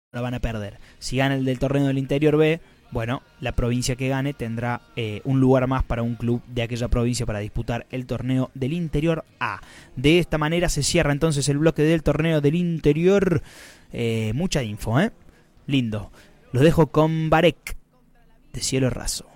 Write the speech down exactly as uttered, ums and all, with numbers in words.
la van a perder. Si gana el del torneo del interior B, bueno, la provincia que gane tendrá eh, un lugar más para un club de aquella provincia para disputar el torneo del interior A. De esta manera se cierra entonces el bloque del torneo del interior. Eh, mucha info, ¿eh? Lindo. Los dejo con Barek, de Cielo Raso.